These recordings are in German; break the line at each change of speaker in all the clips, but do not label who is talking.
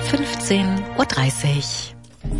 15:30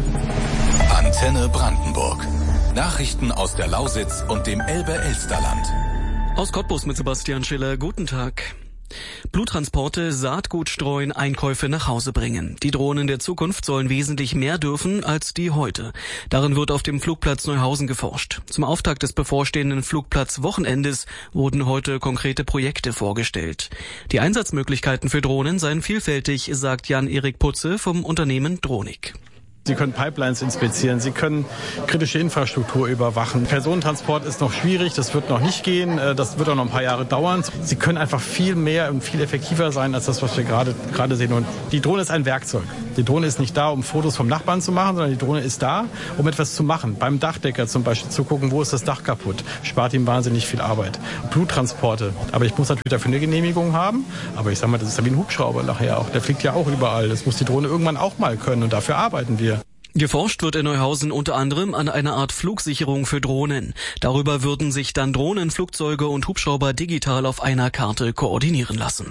Uhr.
Antenne Brandenburg. Nachrichten aus der Lausitz und dem Elbe-Elsterland.
Aus Cottbus mit Sebastian Schiller. Guten Tag. Bluttransporte, Saatgut streuen, Einkäufe nach Hause bringen. Die Drohnen der Zukunft sollen wesentlich mehr dürfen als die heute. Darin wird auf dem Flugplatz Neuhausen geforscht. Zum Auftakt des bevorstehenden Flugplatzwochenendes wurden heute konkrete Projekte vorgestellt. Die Einsatzmöglichkeiten für Drohnen seien vielfältig, sagt Jan-Erik Putze vom Unternehmen Dronik.
Sie können Pipelines inspizieren, Sie können kritische Infrastruktur überwachen. Personentransport ist noch schwierig, das wird noch nicht gehen, das wird auch noch ein paar Jahre dauern. Sie können einfach viel mehr und viel effektiver sein als das, was wir gerade sehen. Und die Drohne ist ein Werkzeug. Die Drohne ist nicht da, um Fotos vom Nachbarn zu machen, sondern die Drohne ist da, um etwas zu machen. Beim Dachdecker zum Beispiel zu gucken, wo ist das Dach kaputt. Spart ihm wahnsinnig viel Arbeit. Bluttransporte. Aber ich muss natürlich dafür eine Genehmigung haben. Aber ich sag mal, das ist ja wie ein Hubschrauber nachher auch. Der fliegt ja auch überall. Das muss die Drohne irgendwann auch mal können und dafür arbeiten wir.
Geforscht wird in Neuhausen unter anderem an einer Art Flugsicherung für Drohnen. Darüber würden sich dann Drohnen, Flugzeuge und Hubschrauber digital auf einer Karte koordinieren lassen.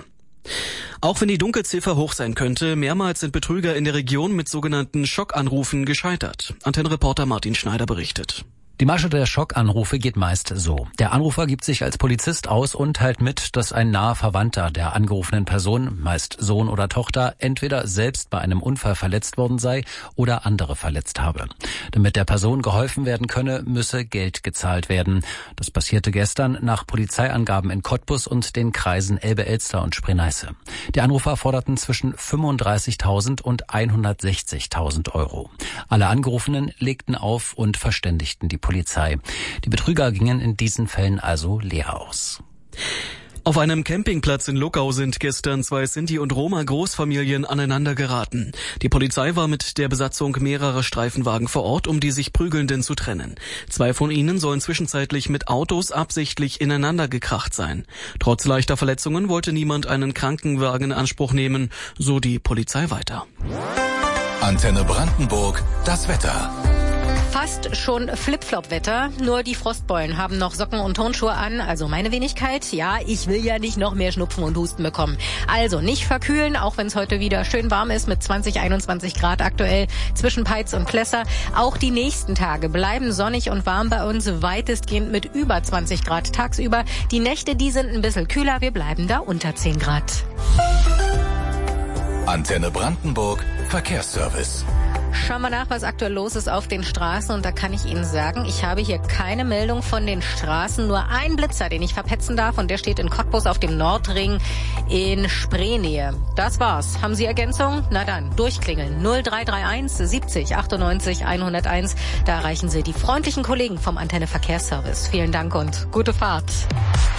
Auch wenn die Dunkelziffer hoch sein könnte, mehrmals sind Betrüger in der Region mit sogenannten Schockanrufen gescheitert. Antennenreporter Martin Schneider berichtet.
Die Masche der Schockanrufe geht meist so. Der Anrufer gibt sich als Polizist aus und teilt mit, dass ein naher Verwandter der angerufenen Person, meist Sohn oder Tochter, entweder selbst bei einem Unfall verletzt worden sei oder andere verletzt habe. Damit der Person geholfen werden könne, müsse Geld gezahlt werden. Das passierte gestern nach Polizeiangaben in Cottbus und den Kreisen Elbe-Elster und Spree-Neiße. Die Anrufer forderten zwischen 35.000 und 160.000 Euro. Alle Angerufenen legten auf und verständigten die Polizei. Die Betrüger gingen in diesen Fällen also leer aus.
Auf einem Campingplatz in Luckau sind gestern 2 Sinti- und Roma-Großfamilien aneinander geraten. Die Polizei war mit der Besatzung mehrerer Streifenwagen vor Ort, um die sich Prügelnden zu trennen. 2 von ihnen sollen zwischenzeitlich mit Autos absichtlich ineinander gekracht sein. Trotz leichter Verletzungen wollte niemand einen Krankenwagen in Anspruch nehmen, so die Polizei weiter.
Antenne Brandenburg, das Wetter.
Fast schon Flip-Flop-Wetter, nur die Frostbeulen haben noch Socken und Turnschuhe an, also meine Wenigkeit. Ja, ich will ja nicht noch mehr Schnupfen und Husten bekommen. Also nicht verkühlen, auch wenn es heute wieder schön warm ist mit 20, 21 Grad aktuell zwischen Peitz und Plesser. Auch die nächsten Tage bleiben sonnig und warm bei uns, weitestgehend mit über 20 Grad tagsüber. Die Nächte, die sind ein bisschen kühler, wir bleiben da unter 10 Grad.
Antenne Brandenburg, Verkehrsservice.
Schauen wir nach, was aktuell los ist auf den Straßen. Und da kann ich Ihnen sagen, ich habe hier keine Meldung von den Straßen. Nur ein Blitzer, den ich verpetzen darf. Und der steht in Cottbus auf dem Nordring in Spreenähe. Das war's. Haben Sie Ergänzung? Na dann, durchklingeln. 0331 70 98 101. Da erreichen Sie die freundlichen Kollegen vom Antenne Verkehrsservice. Vielen Dank und gute Fahrt.